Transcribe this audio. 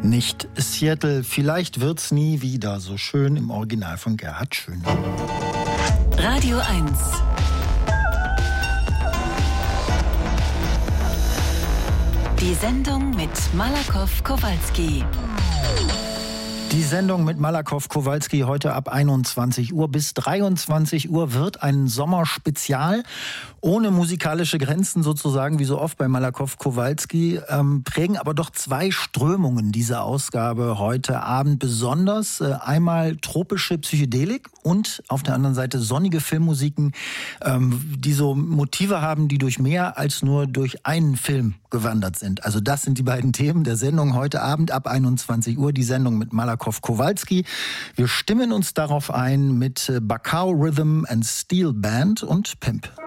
Nicht Seattle, vielleicht wird's nie wieder so schön, im Original von Gerhard Schön. Radio 1. Die Sendung mit Malakoff Kowalski. Die Sendung mit Malakoff Kowalski heute ab 21 Uhr bis 23 Uhr wird ein Sommerspezial ohne musikalische Grenzen sozusagen, wie so oft bei Malakoff Kowalski, prägen aber doch zwei Strömungen diese Ausgabe heute Abend besonders. Einmal tropische Psychedelik und auf der anderen Seite sonnige Filmmusiken, die so Motive haben, die durch mehr als nur durch einen Film gewandert sind. Also das sind die beiden Themen der Sendung heute Abend ab 21 Uhr, die Sendung mit Malakoff Kowalski. Wir stimmen uns darauf ein mit Bacao Rhythm and Steel Band und Pimp.